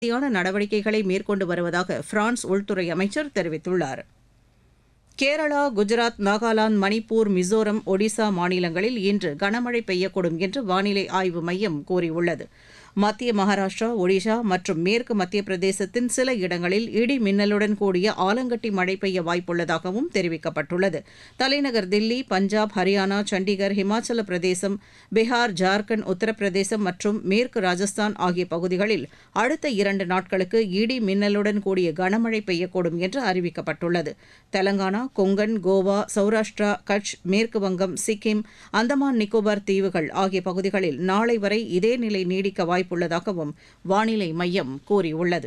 நடவடிக்கைகளை மேற்கொண்டு வருவதாக பிரான்ஸ் உள்துறை அமைச்சர் தெரிவித்துள்ளார். கேரளா, குஜராத், நாகாலாந்து, மணிப்பூர், மிசோரம், ஒடிசா மாநிலங்களில் இன்று கனமழை பெய்யக்கூடும் என்று வானிலை ஆய்வு மையம் கூறியுள்ளது. மத்திய மகாராஷ்டிரா, ஒடிஷா மற்றும் மேற்கு மத்திய பிரதேசத்தின் சில இடங்களில் இடி மின்னலுடன் கூடிய ஆலங்கட்டி மழை பெய்ய வாய்ப்புள்ளதாகவும் தெரிவிக்கப்பட்டுள்ளது. தலைநகர் தில்லி, பஞ்சாப், ஹரியானா, சண்டிகர், ஹிமாச்சல பிரதேசம், பீகார், ஜார்க்கண்ட், உத்தரப்பிரதேசம் மற்றும் மேற்கு ராஜஸ்தான் ஆகிய பகுதிகளில் அடுத்த 2 நாட்களுக்கு இடி மின்னலுடன் கூடிய கனமழை பெய்யக்கூடும் என்று அறிவிக்கப்பட்டுள்ளது. தெலங்கானா, கொங்கன், கோவா, சௌராஷ்டிரா, கட்ச், மேற்கு வங்கம், சிக்கிம், அந்தமான் நிக்கோபார் தீவுகள் ஆகிய பகுதிகளில் நாளை வரை இதே நிலை நீடிக்க வாய்ப்புள்ளதாகவும் வானிலை மையம் கூறியுள்ளது.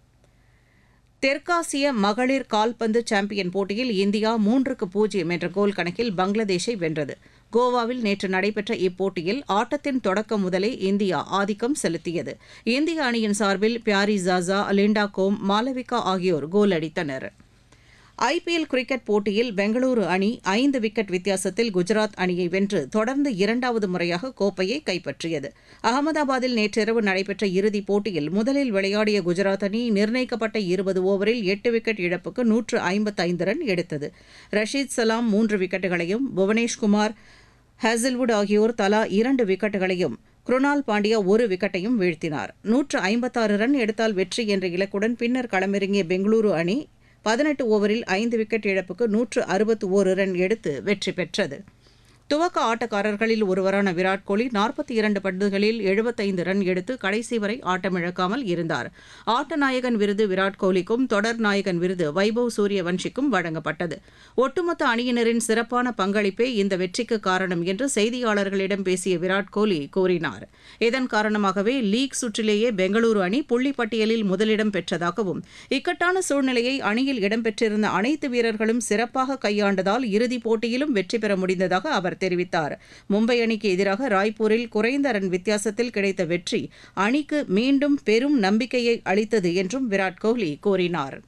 தெற்காசிய மகளிர் கால்பந்து சாம்பியன் போட்டியில் இந்தியா 3-0 என்ற கோல் கணக்கில் பங்களாதேஷை வென்றது. கோவாவில் நேற்று நடைபெற்ற இப்போட்டியில் ஆட்டத்தின் தொடக்கம் முதலே இந்தியா ஆதிக்கம் செலுத்தியது. இந்திய அணியின் சார்பில் பியாரி ஜாசா, லிண்டா கோம், மாலவிகா ஆகியோர் கோல் அடித்தனர். ஐபிஎல் கிரிக்கெட் போட்டியில் பெங்களூரு அணி 5 விக்கெட் வித்தியாசத்தில் குஜராத் அணியை வென்று தொடர்ந்து 2வது முறையாக கோப்பையை கைப்பற்றியது. அகமதாபாத்தில் நேற்றிரவு நடைபெற்ற இறுதிப் போட்டியில் முதலில் விளையாடிய குஜராத் அணி நிர்ணயிக்கப்பட்ட 20 ஓவரில் 8 விக்கெட் இழப்புக்கு 155 ரன் எடுத்தது. ரஷீத் சலாம் 3 விக்கெட்டுகளையும், புவனேஷ்குமார், ஹேசில்வுட் ஆகியோர் தலா 2 விக்கெட்டுகளையும், குருணால் பாண்டியா 1 விக்கெட்டையும் வீழ்த்தினார். 156 ரன் எடுத்தால் வெற்றி என்ற இலக்குடன் பின்னர் களமிறங்கிய பெங்களூரு அணி 18 ஓவரில் 5 விக்கெட் இழப்புக்கு 161 ரன் எடுத்து வெற்றி பெற்றது. துவக்க ஆட்டக்காரர்களில் ஒருவரான விராட் கோலி 42 பந்துகளில் 75 ரன் எடுத்து கடைசி வரை ஆட்டமிழக்காமல் இருந்தார். ஆட்ட நாயகன் விருது விராட் கோலிக்கும், தொடர் நாயகன் விருது வைபவ் சூரியவன்ஷிக்கும் வழங்கப்பட்டது. ஒட்டுமொத்த அணியினரின் சிறப்பான பங்களிப்பே இந்த வெற்றிக்கு காரணம் என்று செய்தியாளர்களிடம் பேசிய விராட் கோலி கூறினார். இதன் காரணமாகவே லீக் சுற்றிலேயே பெங்களூரு அணி புள்ளி பட்டியலில் முதலிடம் பெற்றதாகவும், இக்கட்டான சூழ்நிலையை அணியில் இடம்பெற்றிருந்த அனைத்து வீரர்களும் சிறப்பாக கையாண்டதால் இறுதிப் போட்டியிலும் வெற்றி பெற முடிந்ததாக அவர் தெரிவித்தார். மும்பை அணிக்கு எதிராக ராய்ப்பூரில் குறைந்த ரன் வித்தியாசத்தில் கிடைத்த வெற்றி அணிக்கு மீண்டும் பெரும் நம்பிக்கையை அளித்தது என்றும் விராட் கோலி கூறினார்.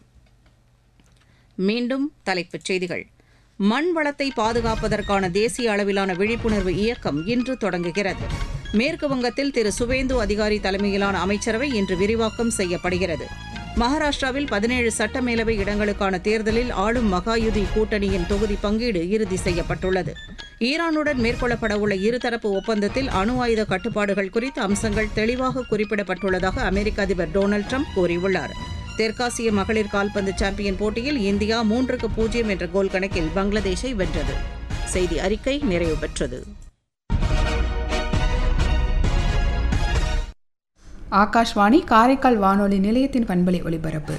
மீண்டும் தலைப்புச் செய்திகள். மண் வளத்தை பாதுகாப்பதற்கான தேசிய அளவிலான விழிப்புணர்வு இயக்கம் இன்று தொடங்குகிறது. மேற்கு வங்கத்தில் திரு சுவேந்து அதிகாரி தலைமையிலான அமைச்சரவை இன்று விரிவாக்கம் செய்யப்படுகிறது. மகாராஷ்டிராவில் 17 சட்டமேலவை இடங்களுக்கான தேர்தலில் ஆளும் மகாயுதி கூட்டணியின் தொகுதி பங்கீடு இறுதி செய்யப்பட்டுள்ளது. ஈரானுடன் மேற்கொள்ளப்படவுள்ள இருதரப்பு ஒப்பந்தத்தில் அணு ஆயுத கட்டுப்பாடுகள் குறித்த அம்சங்கள் தெளிவாக குறிப்பிடப்பட்டுள்ளதாக அமெரிக்க அதிபர் டொனால்டு ட்ரம்ப் கூறியுள்ளார். தெற்காசிய மகளிர் கால்பந்து சாம்பியன் போட்டியில் இந்தியா 3-0 என்ற கோல் கணக்கில் பங்களாதேஷை வென்றது. செய்தி அறிக்கை நிறைவு பெற்றது. ஆகாஷ்வாணி காரைக்கால் வானொலி நிலையத்தின் பண்பலை ஒலிபரப்பு.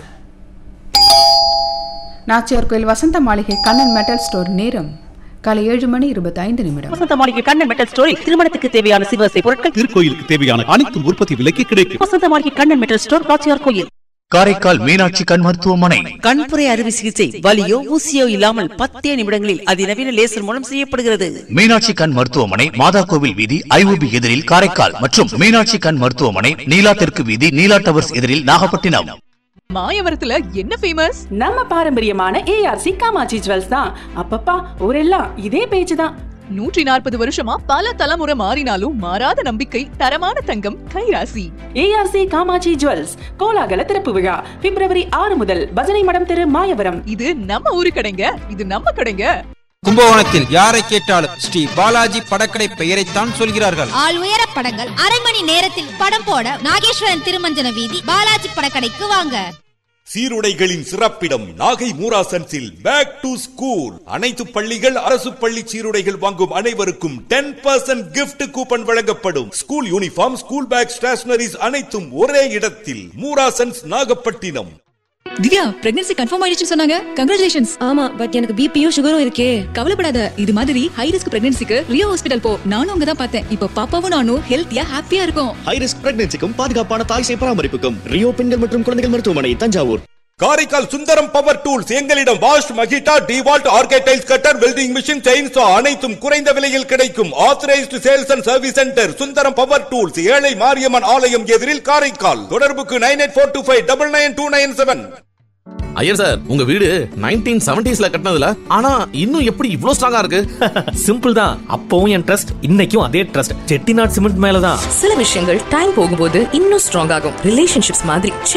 நாச்சியார் கோயில் வசந்த மாளிகை கண்ணன் மெட்டல் ஸ்டோர் நேரம் காலை 7:25. வசந்த மாளிகை கண்ணன் மெட்டல் ஸ்டோரில் திருமணத்துக்கு தேவையான சிவசை பொருட்கள், திருக்கோயிலுக்கு தேவையான அனைத்து உற்பத்தி விலைக்கு கிடைக்கும். வசந்த மாளிகை கண்ணன் மெட்டல் ஸ்டோர், நாச்சியார் கோயில். காரைக்கால் மீனாட்சி கண் மருத்துவமனை. கண்புரை அறுவை சிகிச்சை வலியோ ஊசியோ இல்லாமல் 10 நிமிடங்களில் அதிநவீன லேசர் மூலம் செய்யப்படுகிறது. மீனாட்சி கண் மருத்துவமனை, மாதா கோவில் வீதி, ஐஓபி எதிரில் காரைக்கால் மற்றும் மீனாட்சி கண் மருத்துவமனை, நீலா தெற்கு வீதி, நீலா டவர்ஸ் எதிரில் நாகப்பட்டினம். மாயவரத்துல என்ன ஃபேமஸ்? நம்ம பாரம்பரியமான ஏஆர்சி காமாட்சி ஜுவல்ஸ் தான். அப்பப்பா ஊரெல்லாம் இதே பேச்சு தான். 140 வருஷமா பல தலைமுறை மாறினாலும் மாறாத நம்பிக்கை, தரமான தங்கம், கைராசி. ஏஆர்சி காமாட்சி ஜுவல்ஸ் கோலாகல திறப்பு விழா பிப்ரவரி 6 முதல் பஜனை மடம் தெரு, மாயவரம். இது நம்ம ஊரு கடைங்க, இது நம்ம கடைங்க. கும்பகோணத்தில் யாரை கேட்டாலும் ஸ்ரீ பாலாஜி படக்கடை பெயரைத்தான் சொல்கிறார்கள். ஆள் உயர படங்கள், அரை மணி நேரத்தில் படம் போட நாகேஸ்வரன் திருமஞ்சன வீதி, பாலாஜி படக்கடைக்கு வாங்க. சீருடைகளின் சிறப்பிடம் நாகை மூராசன்ஸில் பேக் டு ஸ்கூல். அனைத்து பள்ளிகள், அரசு பள்ளி சீருடைகள் வாங்கும் அனைவருக்கும் 10% கிஃப்ட் கூப்பன் வழங்கப்படும். School uniform, school bag, stationeries அனைத்தும் ஒரே இடத்தில். மூராசன்ஸ், நாகப்பட்டினம். திவ்யா, பிரெக்னன்சி கன்ஃபார்ம் ஆயிடுச்சுன்னு சொன்னாங்க. கங்க்ராச்சுலேஷன்ஸ். ஆமா, பட் எனக்கு பிபியும் சுகரும் இருக்கே. கவலைப்படாத, இது மாதிரி ஹை ரிஸ்க் பிரெக்னன்சிக்கு ரியோ ஹாஸ்பிடல் போ. நானும் அங்க தான் பார்த்தேன். இப்போ பாப்பாவும் நானும் ஹெல்த்தியா ஹாப்பியா இருக்கும். ஹை ரிஸ்க் பிரெக்னன்சிக்கும் பாதுகாப்பான தாய் சேய் பராமரிப்புக்கும் ரியோ பெண்கள் மற்றும் குழந்தைகள் மருத்துவமனை, தஞ்சாவூர். Karaikal Sundaram power tools. எங்களிடம் wash, மகிட்டா, டிவால்ட், ஆர்கேடைல்ஸ் cutter, welding machine, chainsaw அனைத்தும் குறைந்த விலையில் கிடைக்கும். Authorised sales and service centre Sundaram power tools, ஏழை மாரியம்மன் ஆலயம் எதிரில் காரைக்கால். தொடர்புக்கு 9842599297. ஐயர் சார், உங்க வீடு 1970s கட்டினதுல, ஆனா இன்னும் எப்படி இவ்ளோ ஸ்ட்ராங்கா இருக்கு? சிம்பிள் தான். அப்பவும் என் ட்ரஸ்ட், இன்னைக்கும் அதே ட்ரஸ்ட். செட்டிநாட் சிமெண்ட் மேலதான். சில விஷயங்கள் டைம் போகும்போது இன்னும் ஸ்ட்ராங் ஆகும். ரிலேஷன்ஷிப்ஸ் மாதிரி